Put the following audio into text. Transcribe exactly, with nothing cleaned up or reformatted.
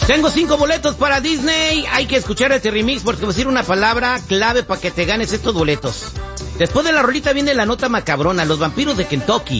Tengo cinco boletos para Disney. Hay que escuchar este remix porque voy a decir una palabra clave para que te ganes estos boletos. Después de la rolita viene la nota macabrona, los vampiros de Kentucky.